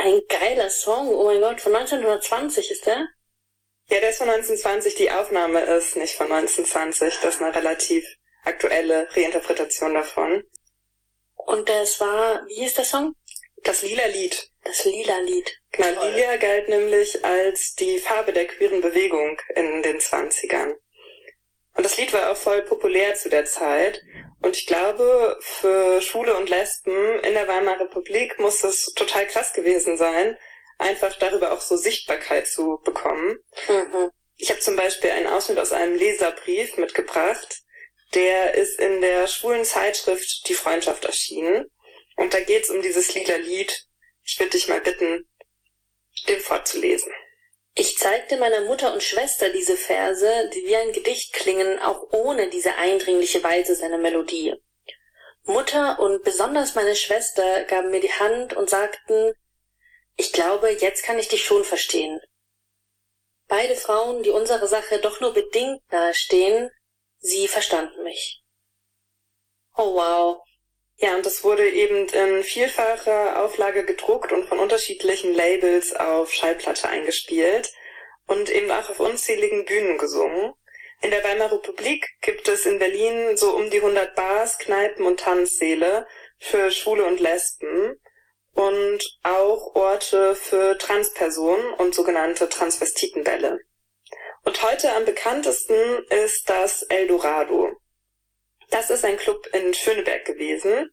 Ein geiler Song, oh mein Gott, von 1920 ist der? Ja, der ist von 1920, die Aufnahme ist nicht von 1920, das ist eine relativ aktuelle Reinterpretation davon. Und das war, wie hieß der Song? Das Lila Lied. Das Lila Lied. Genau, Toll. Lila galt nämlich als die Farbe der queeren Bewegung in den 20ern. Und das Lied war auch voll populär zu der Zeit. Und ich glaube, für Schwule und Lesben in der Weimarer Republik muss es total krass gewesen sein, einfach darüber auch so Sichtbarkeit zu bekommen. Mhm. Ich habe zum Beispiel einen Ausschnitt aus einem Leserbrief mitgebracht. Der ist in der schwulen Zeitschrift Die Freundschaft erschienen. Und da geht's um dieses Lila Lied. Ich würde dich mal bitten, den vorzulesen. Ich zeigte meiner Mutter und Schwester diese Verse, die wie ein Gedicht klingen, auch ohne diese eindringliche Weise seiner Melodie. Mutter und besonders meine Schwester gaben mir die Hand und sagten, ich glaube, jetzt kann ich dich schon verstehen. Beide Frauen, die unserer Sache doch nur bedingt nahestehen, sie verstanden mich. Oh wow. Ja, und das wurde eben in vielfacher Auflage gedruckt und von unterschiedlichen Labels auf Schallplatte eingespielt und eben auch auf unzähligen Bühnen gesungen. In der Weimarer Republik gibt es in Berlin so um die 100 Bars, Kneipen und Tanzsäle für Schwule und Lesben und auch Orte für Transpersonen und sogenannte Transvestitenbälle. Und heute am bekanntesten ist das Eldorado. Das ist ein Club in Schöneberg gewesen.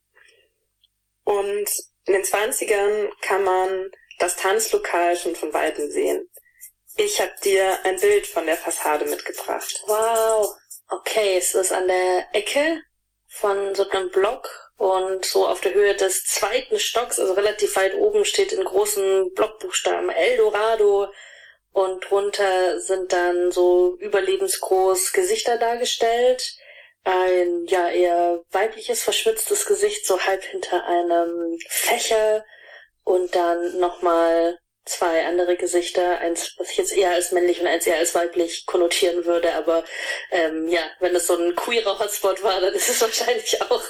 Und in den 20ern kann man das Tanzlokal schon von Weitem sehen. Ich habe dir ein Bild von der Fassade mitgebracht. Wow. Okay, es ist an der Ecke von so einem Block und so auf der Höhe des 2. Stocks, also relativ weit oben, steht in großen Blockbuchstaben Eldorado. Und drunter sind dann so überlebensgroß Gesichter dargestellt. Ein, ja, eher weibliches, verschwitztes Gesicht, so halb hinter einem Fächer. Und dann nochmal 2 andere Gesichter. Eins, was ich jetzt eher als männlich und eins eher als weiblich konnotieren würde. Aber ja, wenn es so ein queerer Hotspot war, dann ist es wahrscheinlich auch...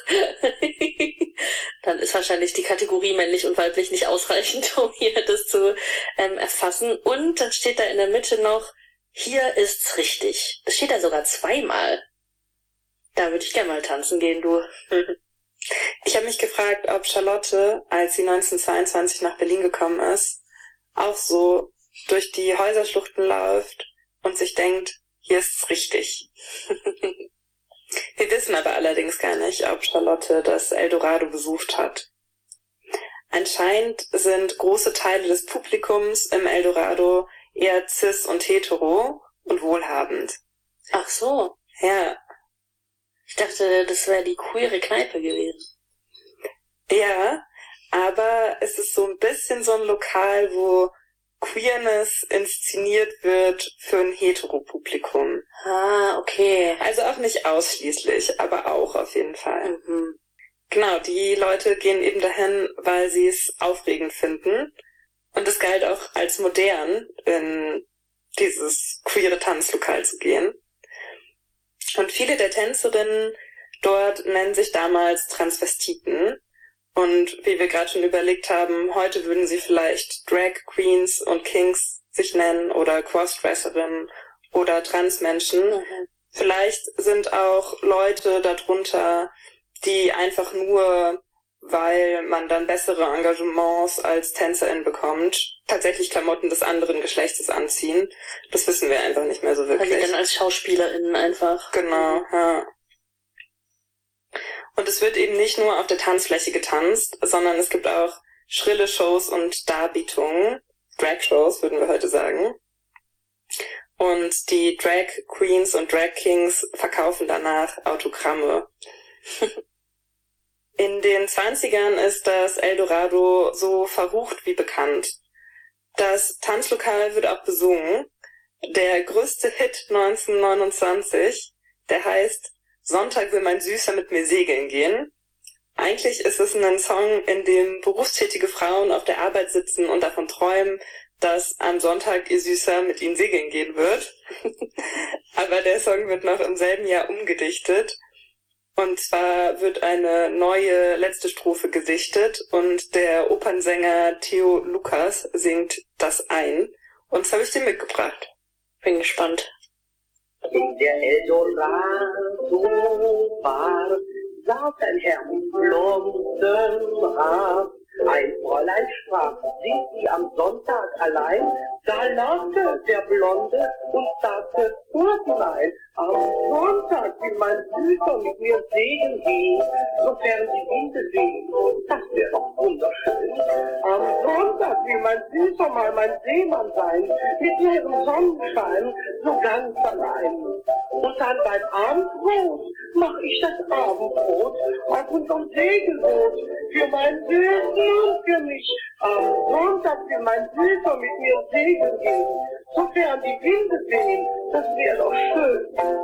dann ist wahrscheinlich die Kategorie männlich und weiblich nicht ausreichend, um hier das zu erfassen. Und dann steht da in der Mitte noch, hier ist's richtig. Das steht da sogar 2-mal. Da würde ich gerne mal tanzen gehen, du. Ich habe mich gefragt, ob Charlotte, als sie 1922 nach Berlin gekommen ist, auch so durch die Häuserschluchten läuft und sich denkt, hier ist's richtig. Wir wissen aber allerdings gar nicht, ob Charlotte das Eldorado besucht hat. Anscheinend sind große Teile des Publikums im Eldorado eher cis und hetero und wohlhabend. Ach so. Ja. Ich dachte, das wäre die queere Kneipe gewesen. Ja, aber es ist so ein bisschen so ein Lokal, wo Queerness inszeniert wird für ein Heteropublikum. Ah, okay. Also auch nicht ausschließlich, aber auch auf jeden Fall. Mhm. Genau, die Leute gehen eben dahin, weil sie es aufregend finden. Und es galt auch als modern, in dieses queere Tanzlokal zu gehen. Und viele der Tänzerinnen dort nennen sich damals Transvestiten. Und wie wir gerade schon überlegt haben, heute würden sie vielleicht Drag Queens und Kings sich nennen oder Crossdresserinnen oder Transmenschen. Mhm. Vielleicht sind auch Leute darunter, die einfach nur, weil man dann bessere Engagements als Tänzerin bekommt, tatsächlich Klamotten des anderen Geschlechtes anziehen. Das wissen wir einfach nicht mehr so wirklich. Also dann als SchauspielerInnen einfach. Genau, ja. Und es wird eben nicht nur auf der Tanzfläche getanzt, sondern es gibt auch schrille Shows und Darbietungen. Drag-Shows, würden wir heute sagen. Und die Drag Queens und Drag Kings verkaufen danach Autogramme. In den 20ern ist das Eldorado so verrucht wie bekannt. Das Tanzlokal wird auch besungen. Der größte Hit 1929, der heißt Sonntag will mein Süßer mit mir segeln gehen. Eigentlich ist es ein Song, in dem berufstätige Frauen auf der Arbeit sitzen und davon träumen, dass am Sonntag ihr Süßer mit ihnen segeln gehen wird. Aber der Song wird noch im selben Jahr umgedichtet. Und zwar wird eine neue letzte Strophe gesichtet und der Opernsänger Theo Lukas singt das ein. Und das habe ich dir mitgebracht. Bin gespannt. In der Eldorado Bar saß ein Herr mit blondem Haar. Ein Fräulein sprach, sind Sie am Sonntag allein? Da lachte der Blonde und sagte, hört nein, am Sonntag will mein Süßer mit mir segeln gehen, sofern die Winde wehen, das wäre doch wunderschön. Am Sonntag will mein Süßer mal mein Seemann sein, mit ihrem Sonnenschein so ganz allein. Und dann beim Abendbrot mach ich das Abendbrot auf unserem Segelboot für meinen Süßen und für mich. Am Sonntag will mein Süßer mit mir segeln gehen, sofern die Winde wehen, das wäre doch schön.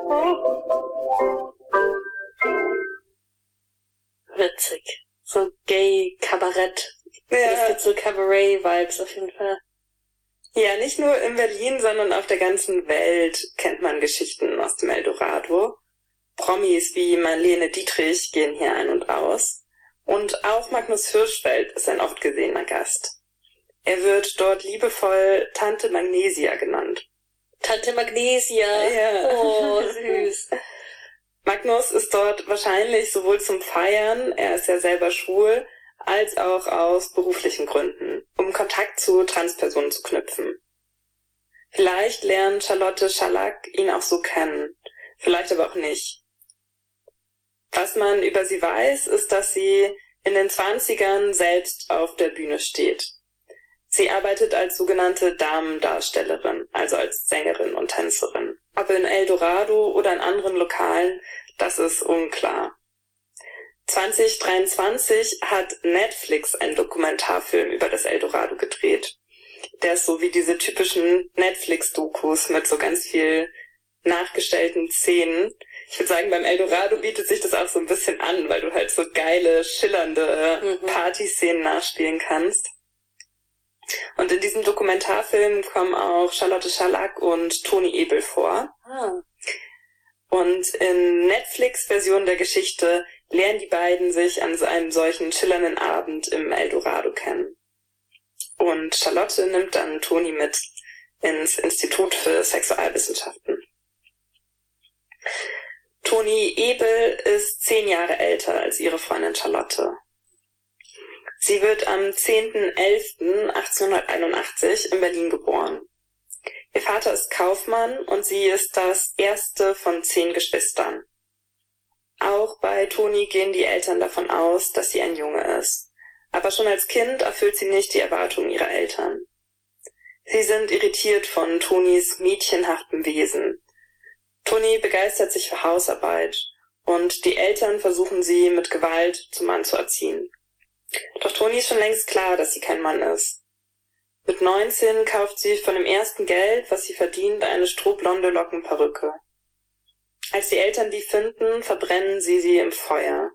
Witzig. So Gay-Kabarett. Ja. Es gibt so Cabaret-Vibes auf jeden Fall. Ja, nicht nur in Berlin, sondern auf der ganzen Welt kennt man Geschichten aus dem Eldorado. Promis wie Marlene Dietrich gehen hier ein und aus. Und auch Magnus Hirschfeld ist ein oft gesehener Gast. Er wird dort liebevoll Tante Magnesia genannt. Tante Magnesia. Ja. Oh, süß. Magnus ist dort wahrscheinlich sowohl zum Feiern, er ist ja selber schwul, als auch aus beruflichen Gründen, um Kontakt zu Transpersonen zu knüpfen. Vielleicht lernt Charlotte Schallack ihn auch so kennen, vielleicht aber auch nicht. Was man über sie weiß, ist, dass sie in den 20ern selbst auf der Bühne steht. Sie arbeitet als sogenannte Damendarstellerin, also als Sängerin und Tänzerin. Ob in Eldorado oder in anderen Lokalen, das ist unklar. 2023 hat Netflix einen Dokumentarfilm über das Eldorado gedreht. Der ist so wie diese typischen Netflix-Dokus mit so ganz viel nachgestellten Szenen. Ich würde sagen, beim Eldorado bietet sich das auch so ein bisschen an, weil du halt so geile, schillernde Partyszenen nachspielen kannst. Und in diesem Dokumentarfilm kommen auch Charlotte Schallack und Toni Ebel vor. Ah. Und in Netflix-Version der Geschichte lernen die beiden sich an einem solchen schillernden Abend im Eldorado kennen. Und Charlotte nimmt dann Toni mit ins Institut für Sexualwissenschaften. Toni Ebel ist 10 Jahre älter als ihre Freundin Charlotte. Sie wird am 10.11.1881 in Berlin geboren. Ihr Vater ist Kaufmann und sie ist das erste von 10 Geschwistern. Auch bei Toni gehen die Eltern davon aus, dass sie ein Junge ist. Aber schon als Kind erfüllt sie nicht die Erwartungen ihrer Eltern. Sie sind irritiert von Tonis mädchenhaftem Wesen. Toni begeistert sich für Hausarbeit und die Eltern versuchen sie mit Gewalt zum Mann zu erziehen. Doch Toni ist schon längst klar, dass sie kein Mann ist. Mit 19 kauft sie von dem ersten Geld, was sie verdient, eine strohblonde Lockenperücke. Als die Eltern die finden, verbrennen sie im Feuer.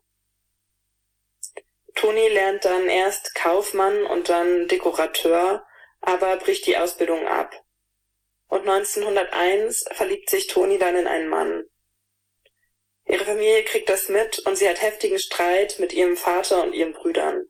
Toni lernt dann erst Kaufmann und dann Dekorateur, aber bricht die Ausbildung ab. Und 1901 verliebt sich Toni dann in einen Mann. Ihre Familie kriegt das mit und sie hat heftigen Streit mit ihrem Vater und ihren Brüdern.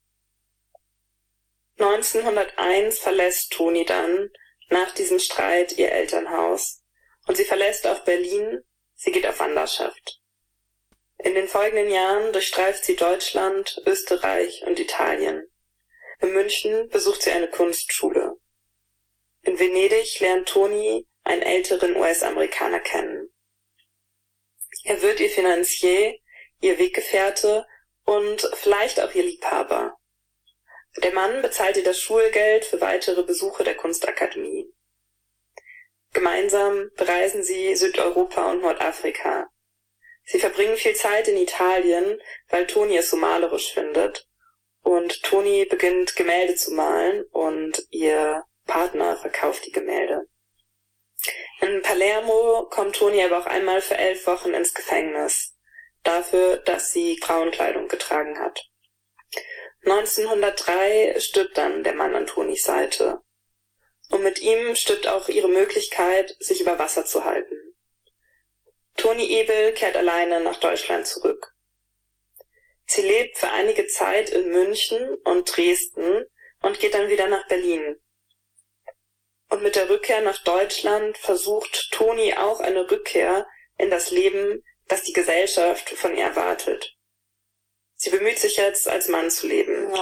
1901 verlässt Toni dann nach diesem Streit ihr Elternhaus und sie verlässt auch Berlin, sie geht auf Wanderschaft. In den folgenden Jahren durchstreift sie Deutschland, Österreich und Italien. In München besucht sie eine Kunstschule. In Venedig lernt Toni einen älteren US-Amerikaner kennen. Er wird ihr Finanzier, ihr Weggefährte und vielleicht auch ihr Liebhaber. Der Mann bezahlt ihr das Schulgeld für weitere Besuche der Kunstakademie. Gemeinsam bereisen sie Südeuropa und Nordafrika. Sie verbringen viel Zeit in Italien, weil Toni es so malerisch findet. Und Toni beginnt Gemälde zu malen und ihr Partner verkauft die Gemälde. In Palermo kommt Toni aber auch einmal für 11 Wochen ins Gefängnis, dafür, dass sie Frauenkleidung getragen hat. 1903 stirbt dann der Mann an Tonis Seite. Und mit ihm stirbt auch ihre Möglichkeit, sich über Wasser zu halten. Toni Ebel kehrt alleine nach Deutschland zurück. Sie lebt für einige Zeit in München und Dresden und geht dann wieder nach Berlin. Und mit der Rückkehr nach Deutschland versucht Toni auch eine Rückkehr in das Leben, das die Gesellschaft von ihr erwartet. Sie bemüht sich jetzt, als Mann zu leben.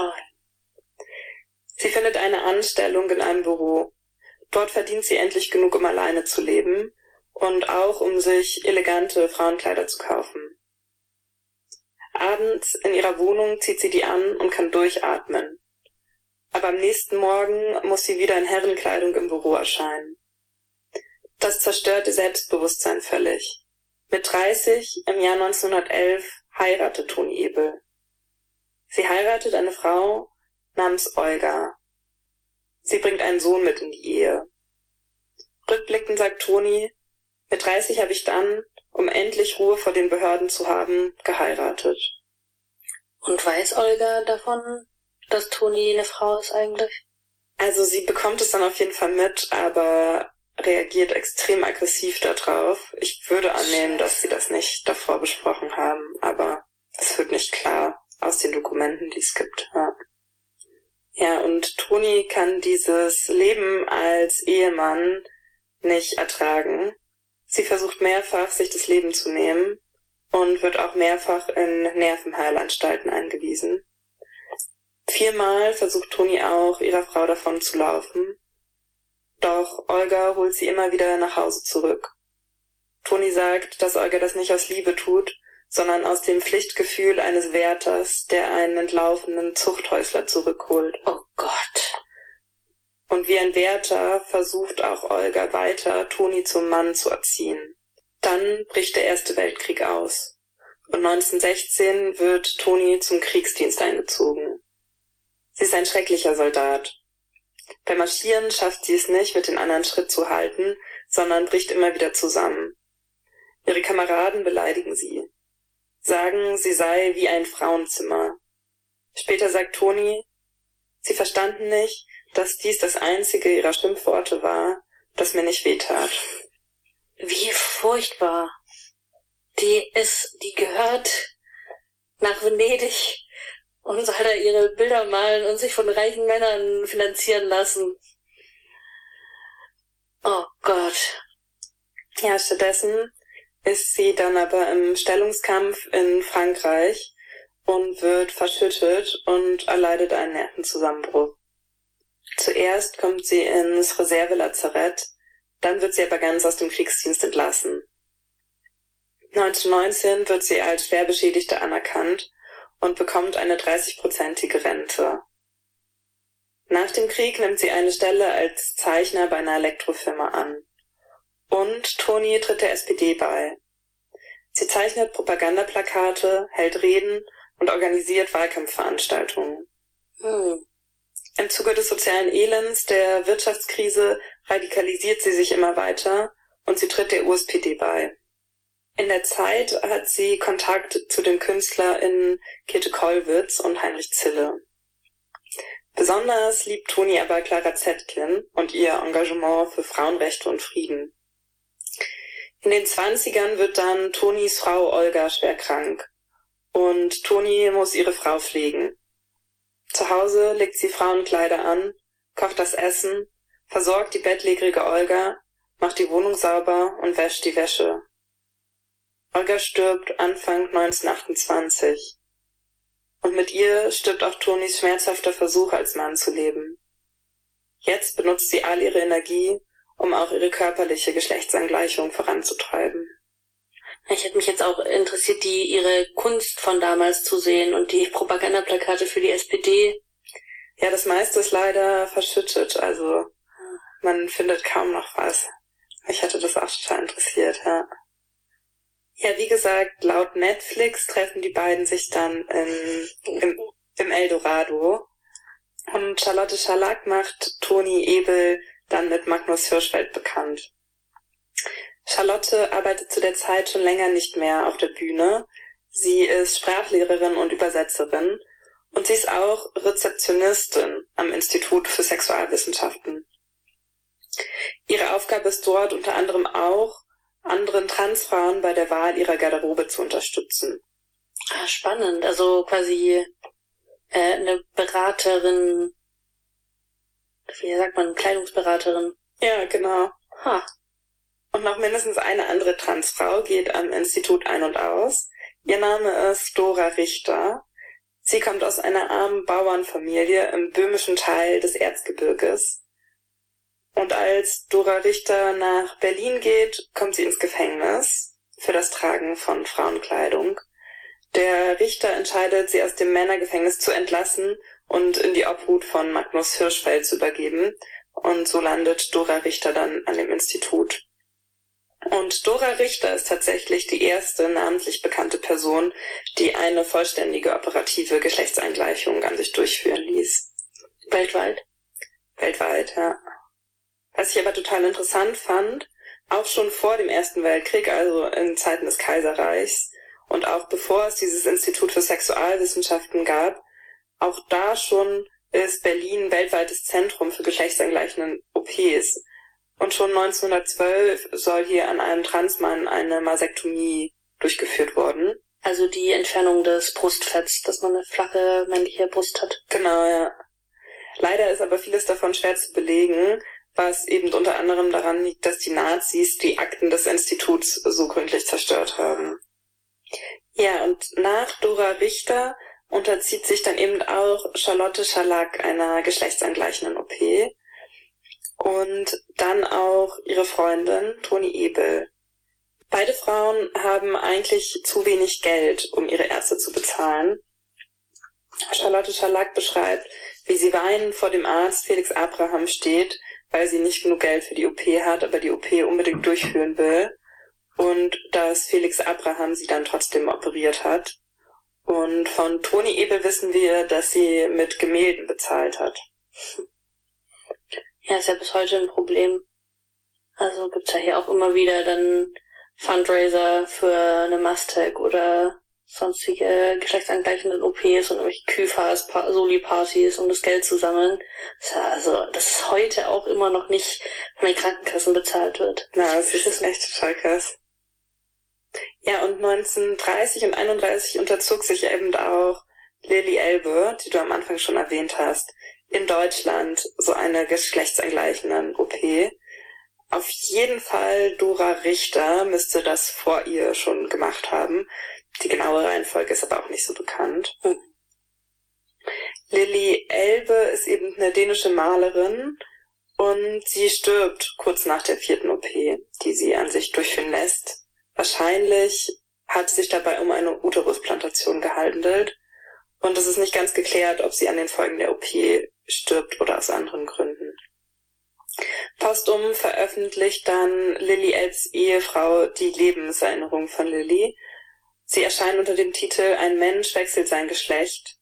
Sie findet eine Anstellung in einem Büro. Dort verdient sie endlich genug, um alleine zu leben und auch um sich elegante Frauenkleider zu kaufen. Abends in ihrer Wohnung zieht sie die an und kann durchatmen. Aber am nächsten Morgen muss sie wieder in Herrenkleidung im Büro erscheinen. Das zerstört ihr Selbstbewusstsein völlig. Mit 30 im Jahr 1911 heiratet Toni Ebel. Sie heiratet eine Frau namens Olga. Sie bringt einen Sohn mit in die Ehe. Rückblickend sagt Toni, mit 30 habe ich dann, um endlich Ruhe vor den Behörden zu haben, geheiratet. Und weiß Olga davon, dass Toni eine Frau ist eigentlich? Also sie bekommt es dann auf jeden Fall mit, aber reagiert extrem aggressiv darauf. Ich würde annehmen, dass sie das nicht davor besprochen haben, aber es wird nicht klar aus den Dokumenten, die es gibt. Ja, und Toni kann dieses Leben als Ehemann nicht ertragen. Sie versucht mehrfach, sich das Leben zu nehmen und wird auch mehrfach in Nervenheilanstalten eingewiesen. 4-mal versucht Toni auch, ihrer Frau davon zu laufen. Doch Olga holt sie immer wieder nach Hause zurück. Toni sagt, dass Olga das nicht aus Liebe tut, sondern aus dem Pflichtgefühl eines Wärters, der einen entlaufenen Zuchthäusler zurückholt. Oh Gott. Und wie ein Wärter versucht auch Olga weiter, Toni zum Mann zu erziehen. Dann bricht der Erste Weltkrieg aus. Und 1916 wird Toni zum Kriegsdienst eingezogen. Sie ist ein schrecklicher Soldat. Beim Marschieren schafft sie es nicht, mit den anderen Schritt zu halten, sondern bricht immer wieder zusammen. Ihre Kameraden beleidigen sie, sagen, sie sei wie ein Frauenzimmer. Später sagt Toni, sie verstanden nicht, dass dies das einzige ihrer Schimpfworte war, das mir nicht wehtat. Wie furchtbar. Die gehört nach Venedig und soll da ihre Bilder malen und sich von reichen Männern finanzieren lassen. Oh Gott. Ja, stattdessen ist sie dann aber im Stellungskampf in Frankreich und wird verschüttet und erleidet einen Nervenzusammenbruch. Zuerst kommt sie ins Reservelazarett, dann wird sie aber ganz aus dem Kriegsdienst entlassen. 1919 wird sie als Schwerbeschädigte anerkannt und bekommt eine 30-prozentige Rente. Nach dem Krieg nimmt sie eine Stelle als Zeichner bei einer Elektrofirma an. Und Toni tritt der SPD bei. Sie zeichnet Propagandaplakate, hält Reden und organisiert Wahlkampfveranstaltungen. Im Zuge des sozialen Elends, der Wirtschaftskrise, radikalisiert sie sich immer weiter und sie tritt der USPD bei. In der Zeit hat sie Kontakt zu den KünstlerInnen Käthe Kollwitz und Heinrich Zille. Besonders liebt Toni aber Clara Zetkin und ihr Engagement für Frauenrechte und Frieden. In den 20ern wird dann Tonis Frau Olga schwer krank und Toni muss ihre Frau pflegen. Zu Hause legt sie Frauenkleider an, kocht das Essen, versorgt die bettlägerige Olga, macht die Wohnung sauber und wäscht die Wäsche. Olga stirbt Anfang 1928. Und mit ihr stirbt auch Tonis schmerzhafter Versuch, als Mann zu leben. Jetzt benutzt sie all ihre Energie, um auch ihre körperliche Geschlechtsangleichung voranzutreiben. Ich hätte mich jetzt auch interessiert, ihre Kunst von damals zu sehen und die Propagandaplakate für die SPD. Ja, das meiste ist leider verschüttet, also man findet kaum noch was. Mich hätte das auch total interessiert, ja. Ja, wie gesagt, laut Netflix treffen die beiden sich dann im Eldorado. Und Charlotte Scharlack macht Toni Ebel dann mit Magnus Hirschfeld bekannt. Charlotte arbeitet zu der Zeit schon länger nicht mehr auf der Bühne. Sie ist Sprachlehrerin und Übersetzerin und sie ist auch Rezeptionistin am Institut für Sexualwissenschaften. Ihre Aufgabe ist dort unter anderem auch, anderen Transfrauen bei der Wahl ihrer Garderobe zu unterstützen. Ah, spannend. Also quasi eine Beraterin, wie sagt man, Kleidungsberaterin. Ja, genau. Ha. Und noch mindestens eine andere Transfrau geht am Institut ein und aus. Ihr Name ist Dora Richter. Sie kommt aus einer armen Bauernfamilie im böhmischen Teil des Erzgebirges. Und als Dora Richter nach Berlin geht, kommt sie ins Gefängnis für das Tragen von Frauenkleidung. Der Richter entscheidet, sie aus dem Männergefängnis zu entlassen und in die Obhut von Magnus Hirschfeld zu übergeben. Und so landet Dora Richter dann an dem Institut. Und Dora Richter ist tatsächlich die erste namentlich bekannte Person, die eine vollständige operative Geschlechtseingleichung an sich durchführen ließ. Weltweit? Weltweit, ja. Was ich aber total interessant fand, auch schon vor dem Ersten Weltkrieg, also in Zeiten des Kaiserreichs und auch bevor es dieses Institut für Sexualwissenschaften gab, auch da schon ist Berlin weltweites Zentrum für geschlechtsangleichende OPs. Und schon 1912 soll hier an einem Transmann eine Masektomie durchgeführt worden. Also die Entfernung des Brustfetts, dass man eine flache männliche Brust hat. Genau, ja. Leider ist aber vieles davon schwer zu belegen, was eben unter anderem daran liegt, dass die Nazis die Akten des Instituts so gründlich zerstört haben. Ja, und nach Dora Richter unterzieht sich dann eben auch Charlotte Schalack einer geschlechtsangleichenden OP. Und dann auch ihre Freundin Toni Ebel. Beide Frauen haben eigentlich zu wenig Geld, um ihre Ärzte zu bezahlen. Charlotte Schalack beschreibt, wie sie weinend vor dem Arzt Felix Abraham steht, weil sie nicht genug Geld für die OP hat, aber die OP unbedingt durchführen will. Und dass Felix Abraham sie dann trotzdem operiert hat. Und von Toni Ebel wissen wir, dass sie mit Gemälden bezahlt hat. Ja, ist ja bis heute ein Problem. Also gibt's ja hier auch immer wieder dann Fundraiser für eine Mastec oder sonstige geschlechtsangleichenden OPs und irgendwelche Küfas, Soli-Partys, um das Geld zu sammeln. Also, das ist heute auch immer noch nicht von den Krankenkassen bezahlt wird. Na, das ist echt total krass. Ja, und 1930 und 31 unterzog sich eben auch Lilly Elbe, die du am Anfang schon erwähnt hast, in Deutschland so eine geschlechtsangleichenden OP. Auf jeden Fall Dora Richter müsste das vor ihr schon gemacht haben. Die genaue Reihenfolge ist aber auch nicht so bekannt. Lilly Elbe ist eben eine dänische Malerin und sie stirbt kurz nach der 4. OP, die sie an sich durchführen lässt. Wahrscheinlich hat es sich dabei um eine Uterusplantation gehandelt und es ist nicht ganz geklärt, ob sie an den Folgen der OP stirbt oder aus anderen Gründen. Postum veröffentlicht dann Lilly Elbs Ehefrau die Lebenserinnerung von Lilly. Sie erscheint unter dem Titel Ein Mensch wechselt sein Geschlecht.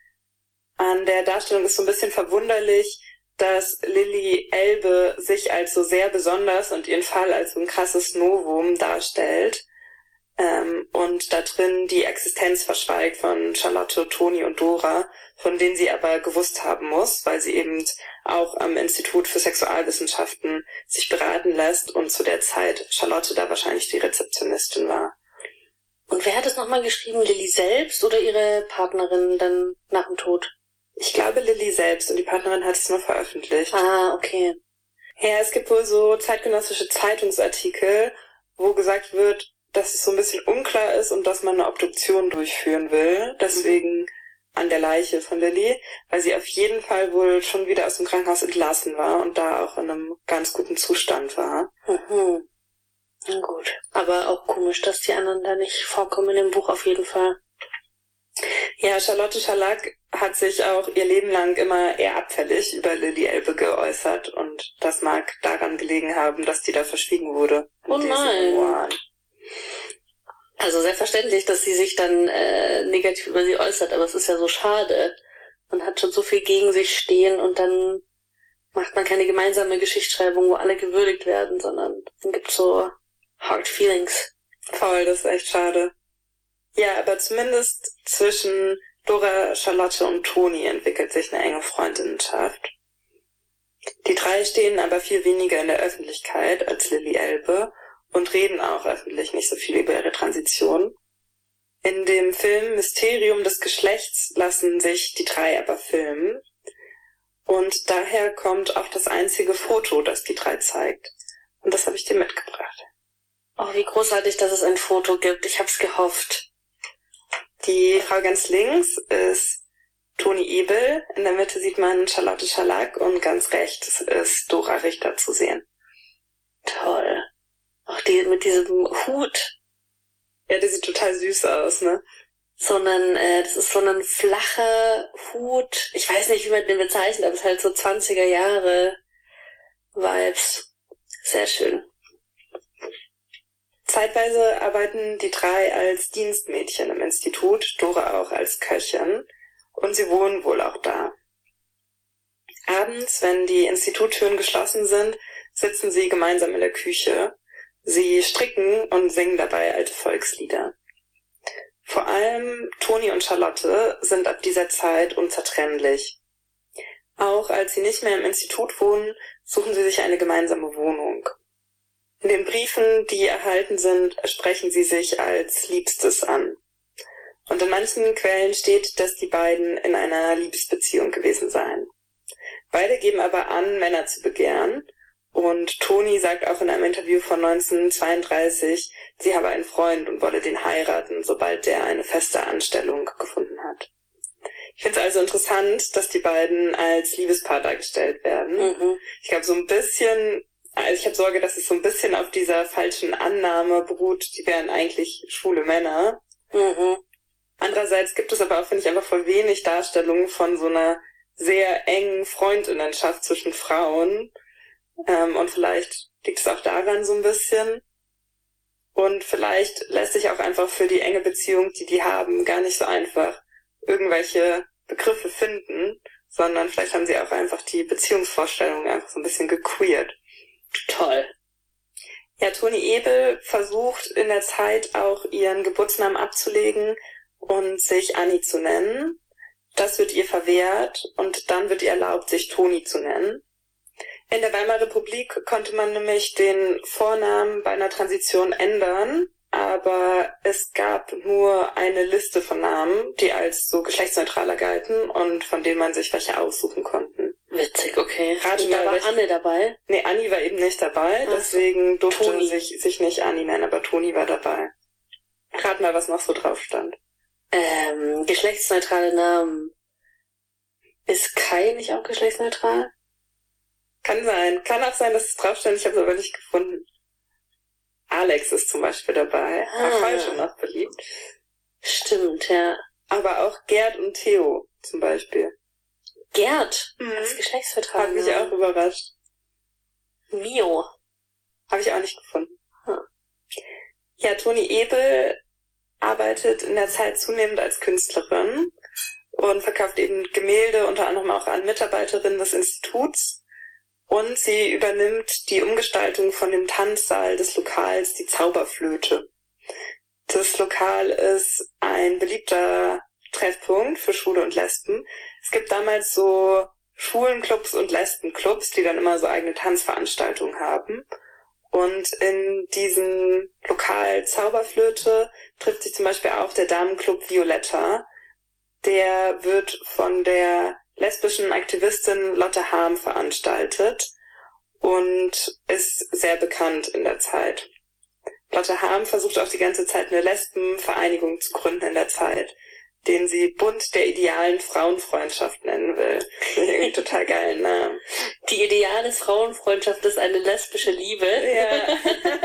An der Darstellung ist so ein bisschen verwunderlich, dass Lilly Elbe sich als so sehr besonders und ihren Fall als so ein krasses Novum darstellt. Und da drin die Existenz verschweigt von Charlotte, Toni und Dora, von denen sie aber gewusst haben muss, weil sie eben auch am Institut für Sexualwissenschaften sich beraten lässt und zu der Zeit Charlotte da wahrscheinlich die Rezeptionistin war. Und wer hat es nochmal geschrieben? Lilly selbst oder ihre Partnerin dann nach dem Tod? Ich glaube Lilly selbst und die Partnerin hat es nur veröffentlicht. Ah, okay. Ja, es gibt wohl so zeitgenössische Zeitungsartikel, wo gesagt wird, dass es so ein bisschen unklar ist und dass man eine Obduktion durchführen will. Deswegen an der Leiche von Lilly, weil sie auf jeden Fall wohl schon wieder aus dem Krankenhaus entlassen war und da auch in einem ganz guten Zustand war. Mhm. Na gut. Aber auch komisch, dass die anderen da nicht vorkommen in dem Buch auf jeden Fall. Ja, Charlotte Schalack hat sich auch ihr Leben lang immer eher abfällig über Lilly Elbe geäußert und das mag daran gelegen haben, dass die da verschwiegen wurde. Oh nein. Also selbstverständlich, dass sie sich dann negativ über sie äußert, aber es ist ja so schade. Man hat schon so viel gegen sich stehen und dann macht man keine gemeinsame Geschichtsschreibung, wo alle gewürdigt werden, sondern dann gibt's so hard feelings. Voll, das ist echt schade. Ja, aber zumindest zwischen Dora, Charlotte und Toni entwickelt sich eine enge Freundinnenschaft. Die drei stehen aber viel weniger in der Öffentlichkeit als Lilly Elbe und reden auch öffentlich nicht so viel über ihre Transition. In dem Film Mysterium des Geschlechts lassen sich die drei aber filmen. Und daher kommt auch das einzige Foto, das die drei zeigt. Und das habe ich dir mitgebracht. Oh, wie großartig, dass es ein Foto gibt. Ich hab's gehofft. Die Frau ganz links ist Toni Ebel. In der Mitte sieht man Charlotte Scharlack und ganz rechts ist Dora Richter zu sehen. Toll. Auch die mit diesem Hut. Ja, die sieht total süß aus, ne? Das ist so ein flacher Hut. Ich weiß nicht, wie man den bezeichnet, aber es ist halt so 20er Jahre Vibes. Sehr schön. Zeitweise arbeiten die drei als Dienstmädchen im Institut, Dora auch als Köchin, und sie wohnen wohl auch da. Abends, wenn die Instituttüren geschlossen sind, sitzen sie gemeinsam in der Küche. Sie stricken und singen dabei alte Volkslieder. Vor allem Toni und Charlotte sind ab dieser Zeit unzertrennlich. Auch als sie nicht mehr im Institut wohnen, suchen sie sich eine gemeinsame Wohnung. In den Briefen, die erhalten sind, sprechen sie sich als Liebstes an. Und in manchen Quellen steht, dass die beiden in einer Liebesbeziehung gewesen seien. Beide geben aber an, Männer zu begehren. Und Toni sagt auch in einem Interview von 1932, sie habe einen Freund und wolle den heiraten, sobald der eine feste Anstellung gefunden hat. Ich finde es also interessant, dass die beiden als Liebespaar dargestellt werden. Mhm. Ich glaube, ich habe Sorge, dass es so ein bisschen auf dieser falschen Annahme beruht, die wären eigentlich schwule Männer. Mhm. Andererseits gibt es aber auch, finde ich, einfach voll wenig Darstellungen von so einer sehr engen Freundinnenschaft zwischen Frauen. Und vielleicht liegt es auch daran so ein bisschen. Und vielleicht lässt sich auch einfach für die enge Beziehung, die haben, gar nicht so einfach irgendwelche Begriffe finden, sondern vielleicht haben sie auch einfach die Beziehungsvorstellungen einfach so ein bisschen gequeert. Toll. Ja, Toni Ebel versucht in der Zeit auch ihren Geburtsnamen abzulegen und sich Anni zu nennen. Das wird ihr verwehrt und dann wird ihr erlaubt, sich Toni zu nennen. In der Weimarer Republik konnte man nämlich den Vornamen bei einer Transition ändern, aber es gab nur eine Liste von Namen, die als so geschlechtsneutraler galten und von denen man sich welche aussuchen konnte. Witzig, okay. Rate Und da mal, war Anne dabei? Nee, Anni war eben nicht dabei, deswegen durfte Toni. sich nicht Anni nennen, aber Toni war dabei. Rat mal, was noch so drauf stand. Geschlechtsneutrale Namen. Ist Kai nicht auch geschlechtsneutral? Kann sein. Kann auch sein, dass es draufsteht, ich habe es aber nicht gefunden. Alex ist zum Beispiel dabei. Auch heute noch beliebt. Stimmt, ja. Aber auch Gerd und Theo zum Beispiel. Gerd als geschlechtsneutral. Hat mich auch überrascht. Mio. Habe ich auch nicht gefunden. Hm. Ja, Toni Ebel arbeitet in der Zeit zunehmend als Künstlerin und verkauft eben Gemälde, unter anderem auch an Mitarbeiterinnen des Instituts. Und sie übernimmt die Umgestaltung von dem Tanzsaal des Lokals, die Zauberflöte. Das Lokal ist ein beliebter Treffpunkt für Schwule und Lesben. Es gibt damals so Schwulenclubs und Lesbenclubs, die dann immer so eigene Tanzveranstaltungen haben. Und in diesem Lokal Zauberflöte trifft sich zum Beispiel auch der Damenclub Violetta. Der wird von der lesbischen Aktivistin Lotte Harm veranstaltet und ist sehr bekannt in der Zeit. Lotte Harm versucht auch die ganze Zeit eine Lesbenvereinigung zu gründen in der Zeit, den sie Bund der idealen Frauenfreundschaft nennen will. Irgendwie total geilen Namen. Die ideale Frauenfreundschaft ist eine lesbische Liebe. Ja.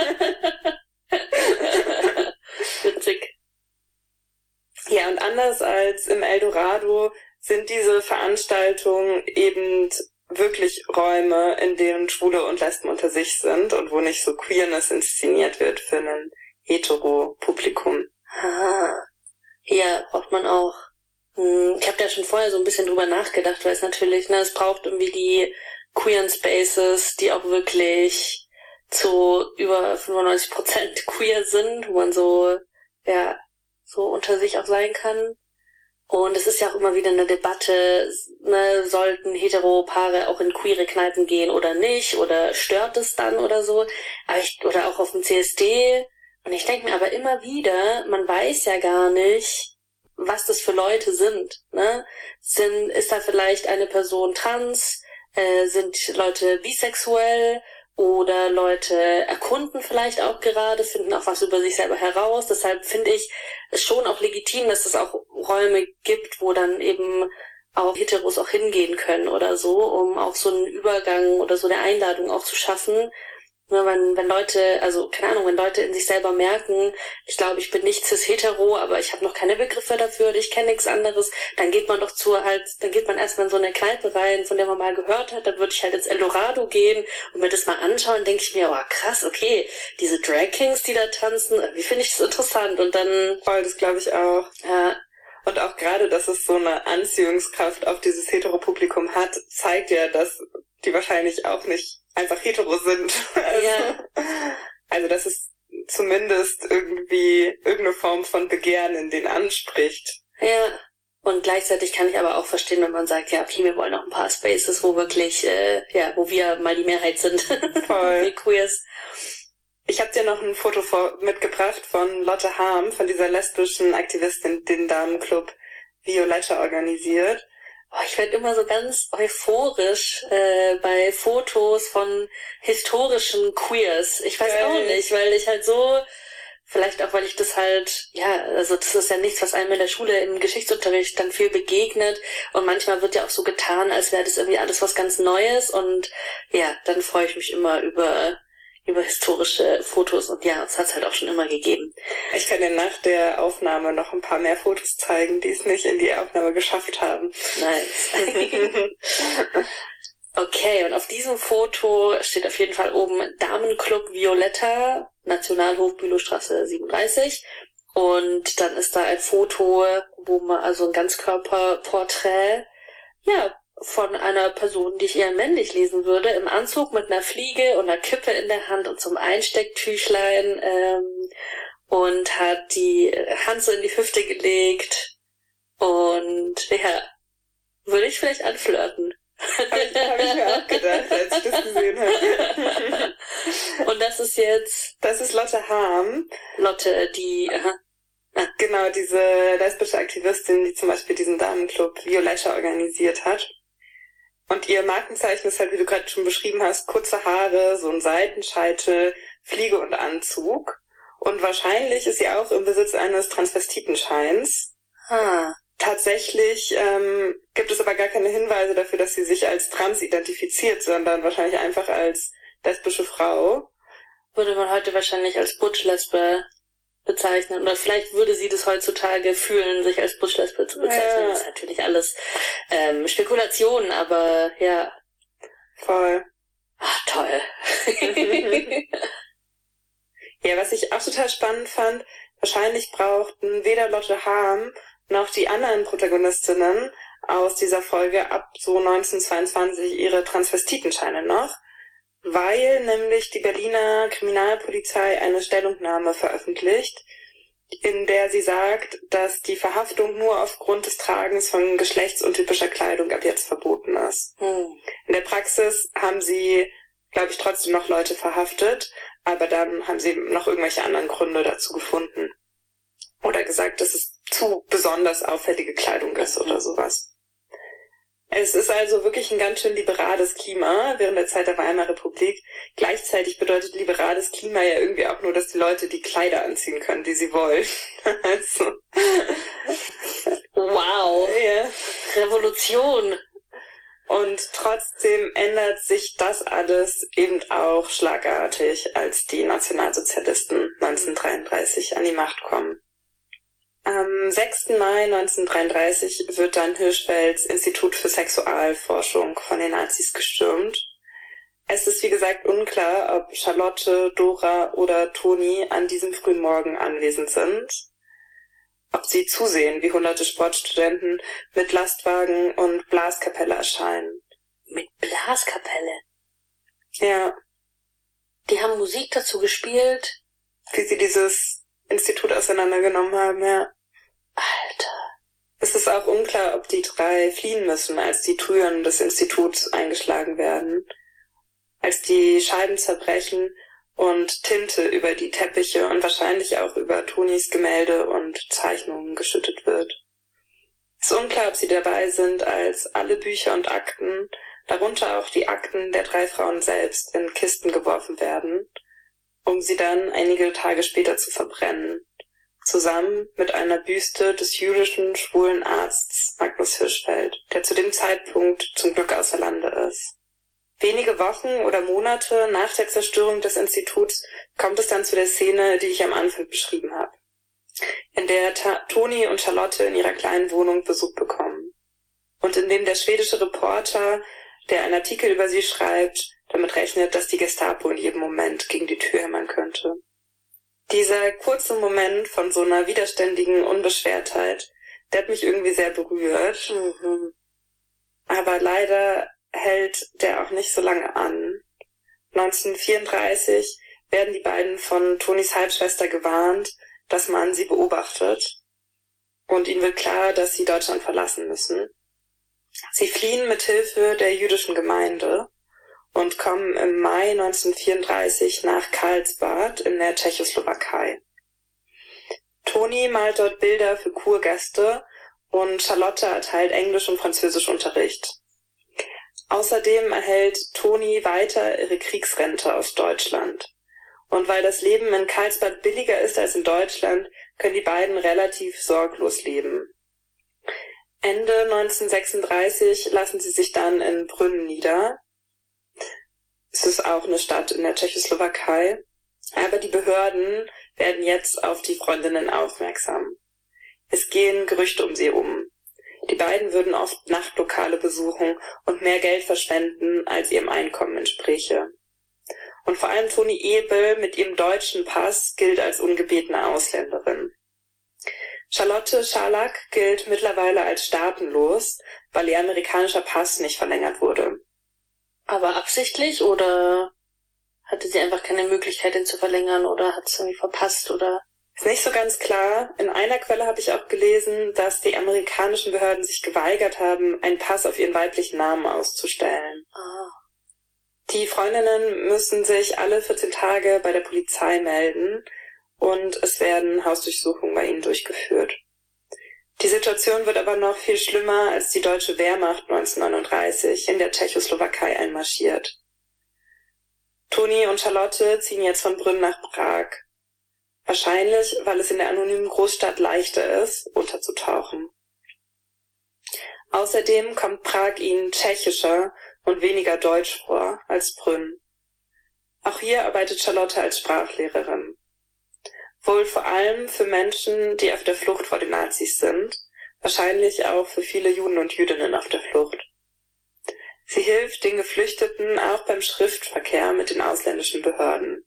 Witzig. Ja, und anders als im Eldorado sind diese Veranstaltungen eben wirklich Räume, in denen Schwule und Lesben unter sich sind und wo nicht so Queerness inszeniert wird für ein Hetero-Publikum. Ja, braucht man auch. Ich habe da schon vorher so ein bisschen drüber nachgedacht, weil es natürlich, es braucht irgendwie die queeren Spaces, die auch wirklich zu über 95% queer sind, wo man so unter sich auch sein kann. Und es ist ja auch immer wieder eine Debatte, ne, sollten Heteropaare auch in queere Kneipen gehen oder nicht? Oder stört es dann oder so? Oder auch auf dem CSD. Und ich denke mir aber immer wieder, man weiß ja gar nicht, was das für Leute sind. Ne? Ist da vielleicht eine Person trans? Sind Leute bisexuell? Oder Leute erkunden vielleicht auch gerade, finden auch was über sich selber heraus. Deshalb finde ich es schon auch legitim, dass es auch Räume gibt, wo dann eben auch Heteros auch hingehen können oder so, um auch so einen Übergang oder so eine Einladung auch zu schaffen. Ne, wenn Leute, also keine Ahnung, wenn Leute in sich selber merken, ich glaube, ich bin nicht cis-hetero, aber ich habe noch keine Begriffe dafür, ich kenne nichts anderes, dann geht man doch dann geht man erstmal in so eine Kneipe rein, von der man mal gehört hat, dann würde ich halt ins Eldorado gehen und mir das mal anschauen, denke ich mir, oh krass, okay, diese Drag Kings, die da tanzen, wie finde ich das interessant? Und dann... Voll, das glaube ich auch. Ja. Und auch gerade, dass es so eine Anziehungskraft auf dieses Hetero-Publikum hat, zeigt ja, dass die wahrscheinlich auch nicht einfach hetero sind. Also, dass es zumindest irgendwie irgendeine Form von Begehren in denen anspricht. Ja. Und gleichzeitig kann ich aber auch verstehen, wenn man sagt, ja, okay, wir wollen noch ein paar Spaces, wo wirklich, wo wir mal die Mehrheit sind. Voll. Die Queers. Ich habe dir noch ein Foto mitgebracht von Lotte Harm, von dieser lesbischen Aktivistin, den Damenclub Violetta organisiert. Oh, ich werde immer so ganz euphorisch bei Fotos von historischen Queers. Ich weiß auch nicht, weil ich halt so, vielleicht auch, weil ich das halt, also das ist ja nichts, was einem in der Schule im Geschichtsunterricht dann viel begegnet. Und manchmal wird ja auch so getan, als wäre das irgendwie alles was ganz Neues. Und ja, dann freue ich mich immer über historische Fotos und ja, es hat es halt auch schon immer gegeben. Ich kann dir nach der Aufnahme noch ein paar mehr Fotos zeigen, die es nicht in die Aufnahme geschafft haben. Nice. Okay, und auf diesem Foto steht auf jeden Fall oben Damenclub Violetta, Nationalhof Bülowstraße 37. Und dann ist da ein Foto, wo man also ein Ganzkörperporträt, von einer Person, die ich eher männlich lesen würde, im Anzug mit einer Fliege und einer Kippe in der Hand und zum Einstecktüchlein und hat die Hand so in die Hüfte gelegt und würde ich vielleicht anflirten. Hab ich mir auch gedacht, als ich das gesehen habe. Und das ist jetzt... Das ist Lotte Harm. Lotte, die... Genau, diese lesbische Aktivistin, die zum Beispiel diesen Damenclub Violetta organisiert hat. Und ihr Markenzeichen ist halt, wie du gerade schon beschrieben hast, kurze Haare, so ein Seitenscheitel, Fliege und Anzug. Und wahrscheinlich ist sie auch im Besitz eines Transvestitenscheins. Tatsächlich gibt es aber gar keine Hinweise dafür, dass sie sich als trans identifiziert, sondern wahrscheinlich einfach als lesbische Frau. Würde man heute wahrscheinlich als Butch-Lesbe bezeichnen. Oder vielleicht würde sie das heutzutage fühlen, sich als Butch-Lesbe zu bezeichnen. Das ist natürlich alles Spekulationen, aber ja. Voll. Ach, toll. Ja, was ich auch total spannend fand, wahrscheinlich brauchten weder Lotte Harm noch die anderen Protagonistinnen aus dieser Folge ab so 1922 ihre Transvestitenscheine noch, weil nämlich die Berliner Kriminalpolizei eine Stellungnahme veröffentlicht, in der sie sagt, dass die Verhaftung nur aufgrund des Tragens von geschlechtsuntypischer Kleidung ab jetzt verboten ist. In der Praxis haben sie, glaube ich, trotzdem noch Leute verhaftet, aber dann haben sie noch irgendwelche anderen Gründe dazu gefunden. Oder gesagt, dass es zu besonders auffällige Kleidung ist oder sowas. Es ist also wirklich ein ganz schön liberales Klima während der Zeit der Weimarer Republik. Gleichzeitig bedeutet liberales Klima ja irgendwie auch nur, dass die Leute die Kleider anziehen können, die sie wollen. Also. Wow. Ja. Revolution. Und trotzdem ändert sich das alles eben auch schlagartig, als die Nationalsozialisten 1933 an die Macht kommen. Am 6. Mai 1933 wird dann Hirschfelds Institut für Sexualforschung von den Nazis gestürmt. Es ist wie gesagt unklar, ob Charlotte, Dora oder Toni an diesem frühen Morgen anwesend sind. Ob sie zusehen, wie hunderte Sportstudenten mit Lastwagen und Blaskapelle erscheinen. Mit Blaskapelle? Ja. Die haben Musik dazu gespielt? Wie sie dieses Institut auseinandergenommen haben, ja. Alter. Es ist auch unklar, ob die drei fliehen müssen, als die Türen des Instituts eingeschlagen werden, als die Scheiben zerbrechen und Tinte über die Teppiche und wahrscheinlich auch über Tonis Gemälde und Zeichnungen geschüttet wird. Es ist unklar, ob sie dabei sind, als alle Bücher und Akten, darunter auch die Akten der drei Frauen selbst, in Kisten geworfen werden, um sie dann einige Tage später zu verbrennen, zusammen mit einer Büste des jüdischen schwulen Arztes Magnus Hirschfeld, der zu dem Zeitpunkt zum Glück außer Lande ist. Wenige Wochen oder Monate nach der Zerstörung des Instituts kommt es dann zu der Szene, die ich am Anfang beschrieben habe, in der Toni und Charlotte in ihrer kleinen Wohnung Besuch bekommen und in dem der schwedische Reporter, der einen Artikel über sie schreibt, damit rechnet, dass die Gestapo in jedem Moment gegen die Tür hämmern könnte. Dieser kurze Moment von so einer widerständigen Unbeschwertheit, der hat mich irgendwie sehr berührt. Aber leider hält der auch nicht so lange an. 1934 werden die beiden von Tonis Halbschwester gewarnt, dass man sie beobachtet. Und ihnen wird klar, dass sie Deutschland verlassen müssen. Sie fliehen mit Hilfe der jüdischen Gemeinde und kommen im Mai 1934 nach Karlsbad in der Tschechoslowakei. Toni malt dort Bilder für Kurgäste und Charlotte erteilt Englisch- und Französischunterricht. Außerdem erhält Toni weiter ihre Kriegsrente aus Deutschland. Und weil das Leben in Karlsbad billiger ist als in Deutschland, können die beiden relativ sorglos leben. Ende 1936 lassen sie sich dann in Brünn nieder. Es ist auch eine Stadt in der Tschechoslowakei. Aber die Behörden werden jetzt auf die Freundinnen aufmerksam. Es gehen Gerüchte um sie um. Die beiden würden oft Nachtlokale besuchen und mehr Geld verschwenden, als ihrem Einkommen entspräche. Und vor allem Toni Ebel mit ihrem deutschen Pass gilt als ungebetene Ausländerin. Charlotte Scharlack gilt mittlerweile als staatenlos, weil ihr amerikanischer Pass nicht verlängert wurde. Aber absichtlich oder hatte sie einfach keine Möglichkeit, ihn zu verlängern oder hat es irgendwie verpasst oder? Ist nicht so ganz klar. In einer Quelle habe ich auch gelesen, dass die amerikanischen Behörden sich geweigert haben, einen Pass auf ihren weiblichen Namen auszustellen. Die Freundinnen müssen sich alle 14 Tage bei der Polizei melden und es werden Hausdurchsuchungen bei ihnen durchgeführt. Die Situation wird aber noch viel schlimmer, als die deutsche Wehrmacht 1939 in der Tschechoslowakei einmarschiert. Toni und Charlotte ziehen jetzt von Brünn nach Prag. Wahrscheinlich, weil es in der anonymen Großstadt leichter ist, unterzutauchen. Außerdem kommt Prag ihnen tschechischer und weniger deutsch vor als Brünn. Auch hier arbeitet Charlotte als Sprachlehrerin. Wohl vor allem für Menschen, die auf der Flucht vor den Nazis sind, wahrscheinlich auch für viele Juden und Jüdinnen auf der Flucht. Sie hilft den Geflüchteten auch beim Schriftverkehr mit den ausländischen Behörden.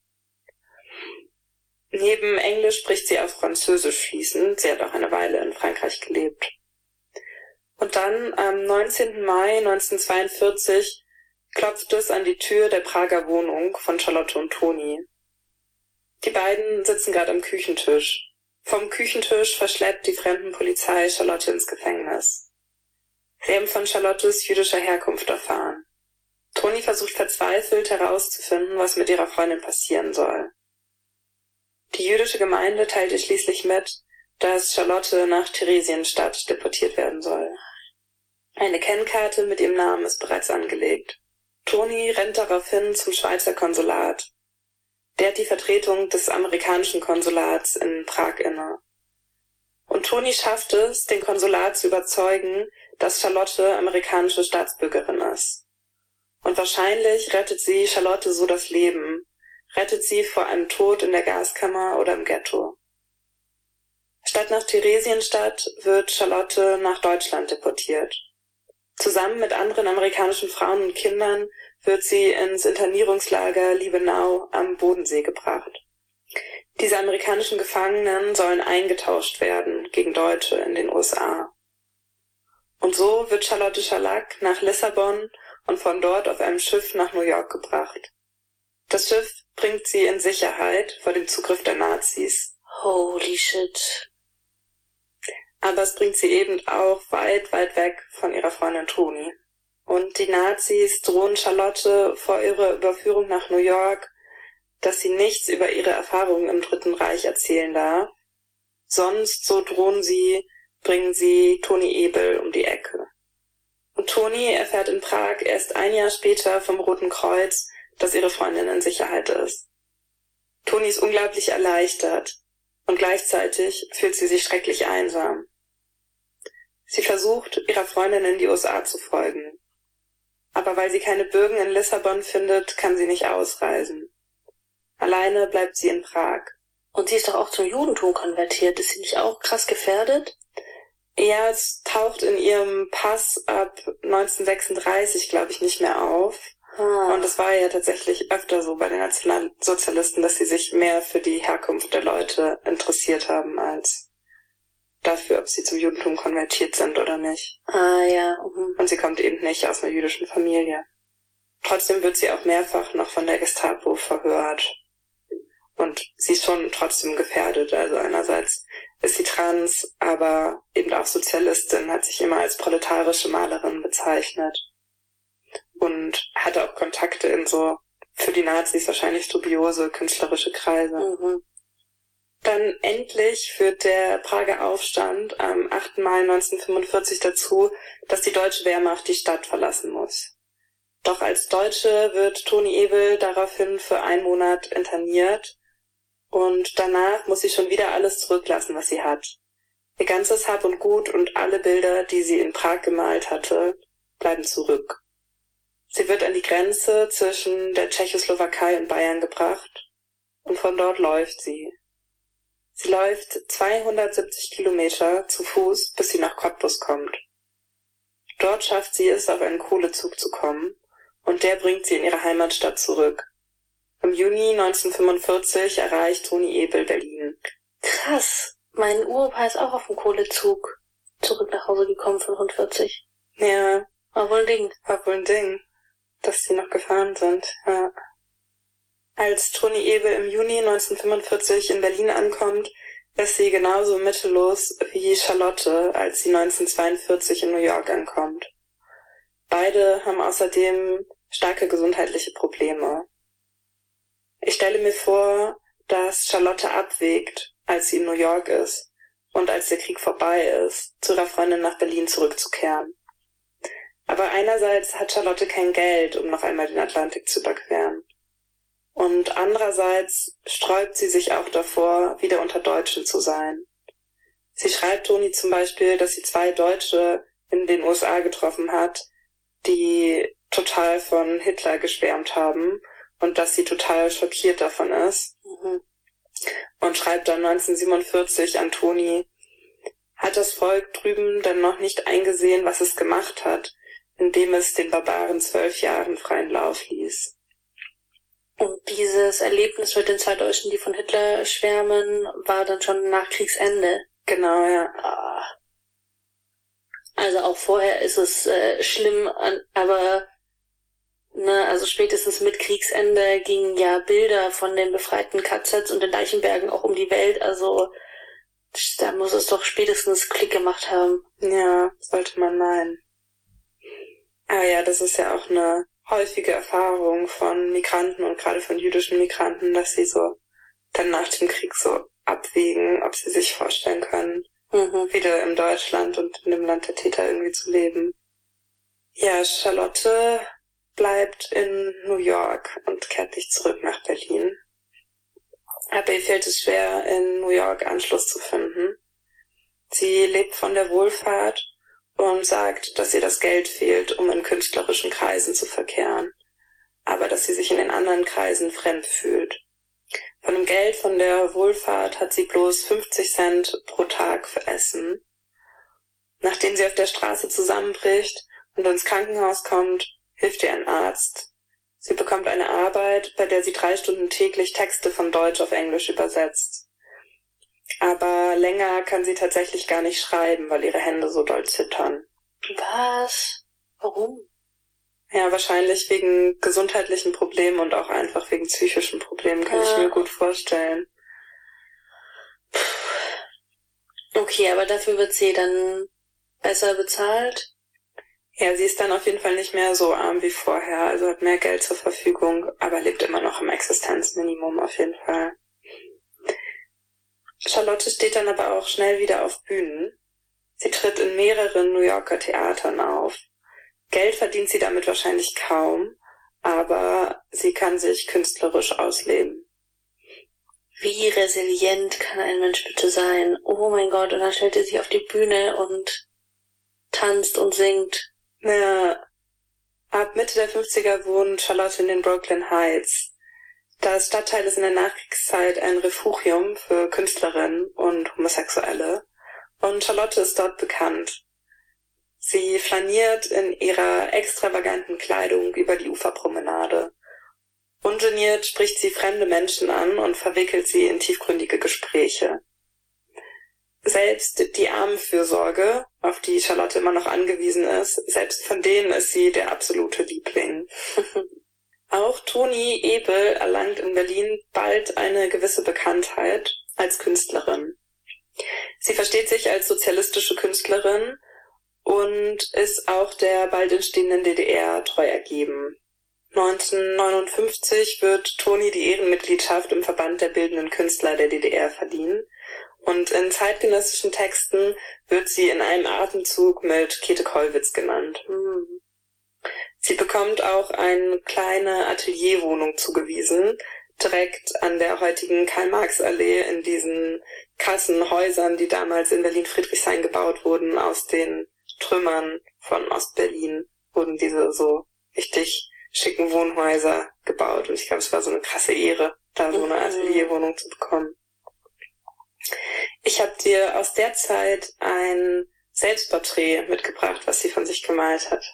Neben Englisch spricht sie auch Französisch fließend, sie hat auch eine Weile in Frankreich gelebt. Und dann, am 19. Mai 1942, klopft es an die Tür der Prager Wohnung von Charlotte und Toni. Die beiden sitzen gerade am Küchentisch. Vom Küchentisch verschleppt die Fremdenpolizei Charlotte ins Gefängnis. Sie haben von Charlottes jüdischer Herkunft erfahren. Toni versucht verzweifelt herauszufinden, was mit ihrer Freundin passieren soll. Die jüdische Gemeinde teilt ihr schließlich mit, dass Charlotte nach Theresienstadt deportiert werden soll. Eine Kennkarte mit ihrem Namen ist bereits angelegt. Toni rennt daraufhin zum Schweizer Konsulat. Der hat die Vertretung des amerikanischen Konsulats in Prag inne. Und Toni schafft es, den Konsulat zu überzeugen, dass Charlotte amerikanische Staatsbürgerin ist. Und wahrscheinlich rettet sie Charlotte so das Leben, rettet sie vor einem Tod in der Gaskammer oder im Ghetto. Statt nach Theresienstadt wird Charlotte nach Deutschland deportiert. Zusammen mit anderen amerikanischen Frauen und Kindern wird sie ins Internierungslager Liebenau am Bodensee gebracht. Diese amerikanischen Gefangenen sollen eingetauscht werden gegen Deutsche in den USA. Und so wird Charlotte Scharlack nach Lissabon und von dort auf einem Schiff nach New York gebracht. Das Schiff bringt sie in Sicherheit vor dem Zugriff der Nazis. Holy shit. Aber es bringt sie eben auch weit, weit weg von ihrer Freundin Toni. Und die Nazis drohen Charlotte vor ihrer Überführung nach New York, dass sie nichts über ihre Erfahrungen im Dritten Reich erzählen darf. Sonst, so drohen sie, bringen sie Toni Ebel um die Ecke. Und Toni erfährt in Prag erst ein Jahr später vom Roten Kreuz, dass ihre Freundin in Sicherheit ist. Toni ist unglaublich erleichtert und gleichzeitig fühlt sie sich schrecklich einsam. Sie versucht, ihrer Freundin in die USA zu folgen. Aber weil sie keine Bürgen in Lissabon findet, kann sie nicht ausreisen. Alleine bleibt sie in Prag. Und sie ist doch auch zum Judentum konvertiert. Ist sie nicht auch krass gefährdet? Ja, es taucht in ihrem Pass ab 1936, glaube ich, nicht mehr auf. Und es war ja tatsächlich öfter so bei den Nationalsozialisten, dass sie sich mehr für die Herkunft der Leute interessiert haben, als dafür, ob sie zum Judentum konvertiert sind oder nicht. Ja. Und sie kommt eben nicht aus einer jüdischen Familie. Trotzdem wird sie auch mehrfach noch von der Gestapo verhört. Und sie ist schon trotzdem gefährdet. Also einerseits ist sie trans, aber eben auch Sozialistin, hat sich immer als proletarische Malerin bezeichnet. Und hatte auch Kontakte in so für die Nazis wahrscheinlich dubiose künstlerische Kreise. Dann endlich führt der Prager Aufstand am 8. Mai 1945 dazu, dass die deutsche Wehrmacht die Stadt verlassen muss. Doch als Deutsche wird Toni Ebel daraufhin für 1 Monat interniert und danach muss sie schon wieder alles zurücklassen, was sie hat. Ihr ganzes Hab und Gut und alle Bilder, die sie in Prag gemalt hatte, bleiben zurück. Sie wird an die Grenze zwischen der Tschechoslowakei und Bayern gebracht und von dort läuft sie. Sie läuft 270 Kilometer zu Fuß, bis sie nach Cottbus kommt. Dort schafft sie es, auf einen Kohlezug zu kommen und der bringt sie in ihre Heimatstadt zurück. Im Juni 1945 erreicht Toni Ebel Berlin. Krass. Mein Uropa ist auch auf dem Kohlezug zurück nach Hause gekommen, 45. Ja. War wohl ein Ding. Dass sie noch gefahren sind, ja. Als Toni Ebel im Juni 1945 in Berlin ankommt, ist sie genauso mittellos wie Charlotte, als sie 1942 in New York ankommt. Beide haben außerdem starke gesundheitliche Probleme. Ich stelle mir vor, dass Charlotte abwägt, als sie in New York ist und als der Krieg vorbei ist, zu ihrer Freundin nach Berlin zurückzukehren. Aber einerseits hat Charlotte kein Geld, um noch einmal den Atlantik zu überqueren. Und andererseits sträubt sie sich auch davor, wieder unter Deutschen zu sein. Sie schreibt Toni zum Beispiel, dass sie 2 Deutsche in den USA getroffen hat, die total von Hitler geschwärmt haben und dass sie total schockiert davon ist. Und schreibt dann 1947 an Toni: Hat das Volk drüben dann noch nicht eingesehen, was es gemacht hat, indem es den Barbaren 12 Jahren freien Lauf ließ? Und dieses Erlebnis mit den 2 Deutschen, die von Hitler schwärmen, war dann schon nach Kriegsende. Genau, ja. Also auch vorher ist es schlimm, aber also spätestens mit Kriegsende gingen ja Bilder von den befreiten KZs und den Leichenbergen auch um die Welt. Also da muss es doch spätestens Klick gemacht haben. Ja, sollte man meinen. Aber ja, das ist ja auch eine häufige Erfahrung von Migranten und gerade von jüdischen Migranten, dass sie so dann nach dem Krieg so abwägen, ob sie sich vorstellen können, wieder in Deutschland und in dem Land der Täter irgendwie zu leben. Ja, Charlotte bleibt in New York und kehrt nicht zurück nach Berlin. Aber ihr fällt es schwer, in New York Anschluss zu finden. Sie lebt von der Wohlfahrt und sagt, dass ihr das Geld fehlt, um in künstlerischen Kreisen zu verkehren, aber dass sie sich in den anderen Kreisen fremd fühlt. Von dem Geld von der Wohlfahrt hat sie bloß 50 Cent pro Tag für Essen. Nachdem sie auf der Straße zusammenbricht und ins Krankenhaus kommt, hilft ihr ein Arzt. Sie bekommt eine Arbeit, bei der sie 3 Stunden täglich Texte von Deutsch auf Englisch übersetzt. Aber länger kann sie tatsächlich gar nicht schreiben, weil ihre Hände so doll zittern. Was? Warum? Ja, wahrscheinlich wegen gesundheitlichen Problemen und auch einfach wegen psychischen Problemen, kann ich mir gut vorstellen. Okay, aber dafür wird sie dann besser bezahlt? Ja, sie ist dann auf jeden Fall nicht mehr so arm wie vorher, also hat mehr Geld zur Verfügung, aber lebt immer noch im Existenzminimum auf jeden Fall. Charlotte steht dann aber auch schnell wieder auf Bühnen. Sie tritt in mehreren New Yorker Theatern auf. Geld verdient sie damit wahrscheinlich kaum, aber sie kann sich künstlerisch ausleben. Wie resilient kann ein Mensch bitte sein? Oh mein Gott, und dann stellt sie sich auf die Bühne und tanzt und singt. Ab Mitte der 50er wohnt Charlotte in den Brooklyn Heights. Das Stadtteil ist in der Nachkriegszeit ein Refugium für Künstlerinnen und Homosexuelle und Charlotte ist dort bekannt. Sie flaniert in ihrer extravaganten Kleidung über die Uferpromenade. Ungeniert spricht sie fremde Menschen an und verwickelt sie in tiefgründige Gespräche. Selbst die Armenfürsorge, auf die Charlotte immer noch angewiesen ist, selbst von denen ist sie der absolute Liebling. Auch Toni Ebel erlangt in Berlin bald eine gewisse Bekanntheit als Künstlerin. Sie versteht sich als sozialistische Künstlerin und ist auch der bald entstehenden DDR treu ergeben. 1959 wird Toni die Ehrenmitgliedschaft im Verband der bildenden Künstler der DDR verliehen und in zeitgenössischen Texten wird sie in einem Atemzug mit Käthe Kollwitz genannt. Sie bekommt auch eine kleine Atelierwohnung zugewiesen, direkt an der heutigen Karl-Marx-Allee in diesen krassen Häusern, die damals in Berlin-Friedrichshain gebaut wurden. Aus den Trümmern von Ostberlin wurden diese so richtig schicken Wohnhäuser gebaut. Und ich glaube, es war so eine krasse Ehre, da so eine Atelierwohnung zu bekommen. Ich habe dir aus der Zeit ein Selbstporträt mitgebracht, was sie von sich gemalt hat.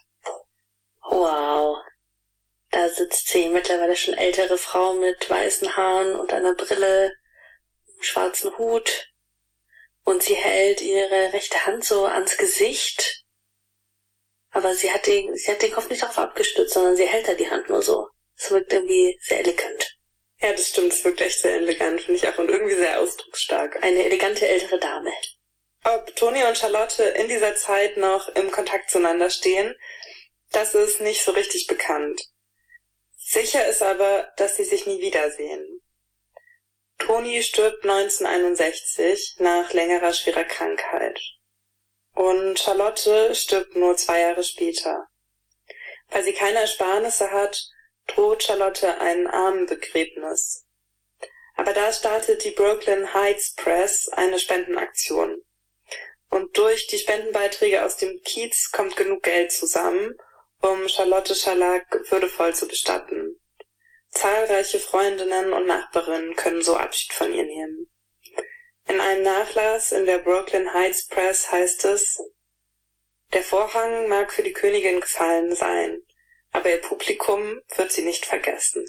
Wow. Da sitzt sie, mittlerweile schon ältere Frau mit weißen Haaren und einer Brille, einem schwarzen Hut. Und sie hält ihre rechte Hand so ans Gesicht. Aber sie hat den Kopf nicht darauf abgestützt, sondern sie hält da die Hand nur so. Es wirkt irgendwie sehr elegant. Ja, das stimmt, es wirkt echt sehr elegant, finde ich auch, und irgendwie sehr ausdrucksstark. Eine elegante ältere Dame. Ob Toni und Charlotte in dieser Zeit noch im Kontakt zueinander stehen, das ist nicht so richtig bekannt. Sicher ist aber, dass sie sich nie wiedersehen. Toni stirbt 1961 nach längerer schwerer Krankheit. Und Charlotte stirbt nur 2 Jahre später. Weil sie keine Ersparnisse hat, droht Charlotte ein Armenbegräbnis. Aber da startet die Brooklyn Heights Press eine Spendenaktion. Und durch die Spendenbeiträge aus dem Kiez kommt genug Geld zusammen, um Charlotte Scharlag würdevoll zu bestatten. Zahlreiche Freundinnen und Nachbarinnen können so Abschied von ihr nehmen. In einem Nachlass in der Brooklyn Heights Press heißt es: Der Vorhang mag für die Königin gefallen sein, aber ihr Publikum wird sie nicht vergessen.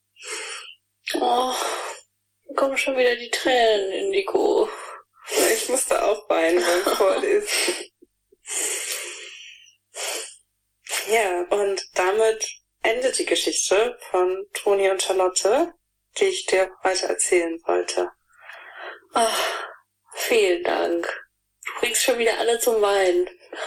Oh, kommen schon wieder die Tränen, Indigo. Ich musste auch weinen beim Vorlesen. Ja, und damit endet die Geschichte von Toni und Charlotte, die ich dir heute erzählen wollte. Ach, vielen Dank. Du bringst schon wieder alle zum Weinen.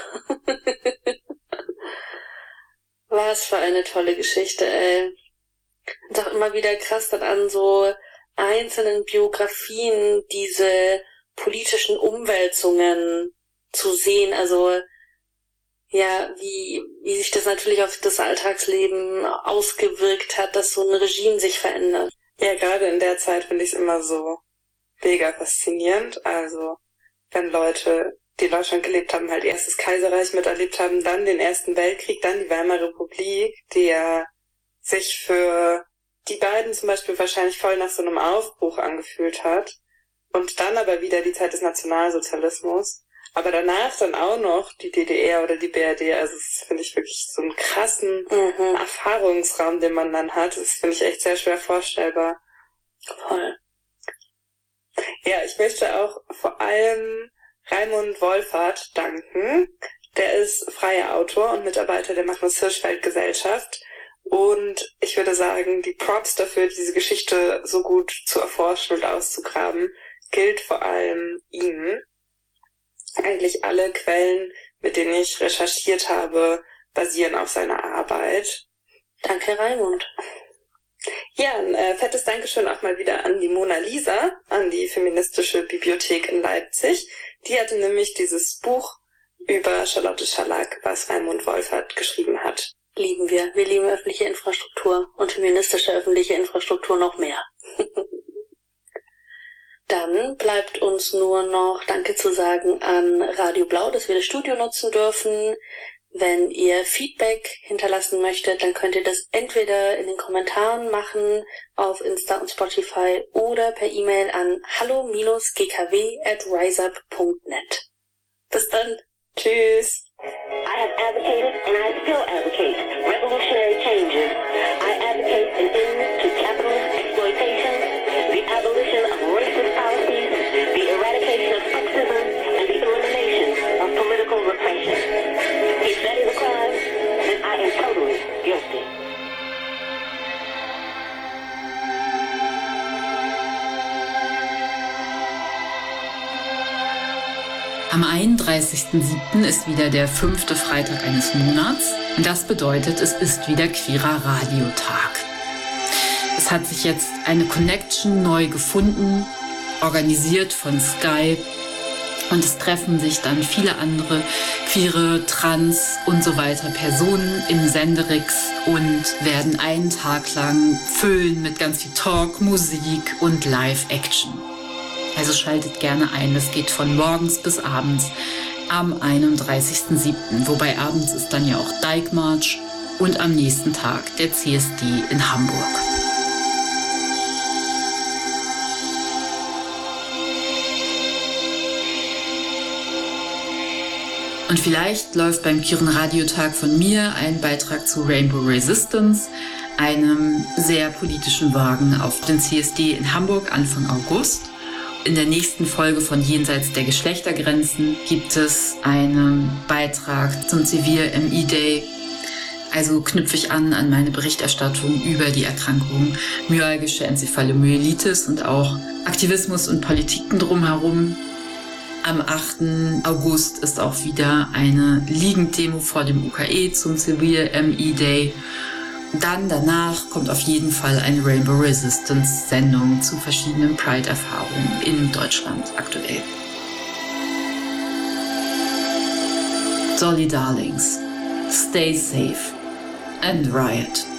Was für eine tolle Geschichte, ey. Und auch immer wieder krass dann an so einzelnen Biografien diese politischen Umwälzungen zu sehen. Also, ja, wie sich das natürlich auf das Alltagsleben ausgewirkt hat, dass so ein Regime sich verändert. Ja, gerade in der Zeit finde ich es immer so mega faszinierend. Also, wenn Leute, die in Deutschland gelebt haben, halt erst das Kaiserreich miterlebt haben, dann den Ersten Weltkrieg, dann die Weimarer Republik, die ja sich für die beiden zum Beispiel wahrscheinlich voll nach so einem Aufbruch angefühlt hat. Und dann aber wieder die Zeit des Nationalsozialismus. Aber danach dann auch noch die DDR oder die BRD. Also das finde ich wirklich so einen krassen Erfahrungsraum, den man dann hat. Das finde ich echt sehr schwer vorstellbar. Voll. Ja, ich möchte auch vor allem Raimund Wohlfahrt danken. Der ist freier Autor und Mitarbeiter der Magnus-Hirschfeld-Gesellschaft. Und ich würde sagen, die Props dafür, diese Geschichte so gut zu erforschen und auszugraben, gilt vor allem ihm. Eigentlich alle Quellen, mit denen ich recherchiert habe, basieren auf seiner Arbeit. Danke, Raimund. Ja, ein fettes Dankeschön auch mal wieder an die Mona Lisa, an die Feministische Bibliothek in Leipzig. Die hatte nämlich dieses Buch über Charlotte Schallack, was Raimund Wolfert geschrieben hat. Lieben wir. Wir lieben öffentliche Infrastruktur und feministische öffentliche Infrastruktur noch mehr. Dann bleibt uns nur noch Danke zu sagen an Radio Blau, dass wir das Studio nutzen dürfen. Wenn ihr Feedback hinterlassen möchtet, dann könnt ihr das entweder in den Kommentaren machen auf Insta und Spotify oder per E-Mail an hallo-gkw@riseup.net. Bis dann. Tschüss. I have advocated and I still advocate revolutionary changes. I advocate an end to capitalist exploitation, the abolition of racist policies, the eradication of sexism, and the elimination of political repression. If that is a crime, then I am totally guilty. Am 31.07. ist wieder der 5. Freitag eines Monats und das bedeutet, es ist wieder Queerer Radiotag. Es hat sich jetzt eine Connection neu gefunden, organisiert von Skype, und es treffen sich dann viele andere queere, trans und so weiter Personen im Senderix und werden einen Tag lang füllen mit ganz viel Talk, Musik und Live-Action. Also schaltet gerne ein, das geht von morgens bis abends am 31.07., wobei abends ist dann ja auch Dijkmarsch und am nächsten Tag der CSD in Hamburg. Und vielleicht läuft beim Queeren Radiotag von mir ein Beitrag zu Rainbow Resistance, einem sehr politischen Wagen auf den CSD in Hamburg Anfang August. In der nächsten Folge von Jenseits der Geschlechtergrenzen gibt es einen Beitrag zum Zivil-MI Day. Also knüpfe ich an meine Berichterstattung über die Erkrankung myalgische Enzephalomyelitis und auch Aktivismus und Politiken drumherum. Am 8. August ist auch wieder eine Liegenddemo vor dem UKE zum Zivil-MI Day. Dann danach kommt auf jeden Fall eine Rainbow Resistance Sendung zu verschiedenen Pride-Erfahrungen in Deutschland aktuell. Dolly Darlings, stay safe and riot.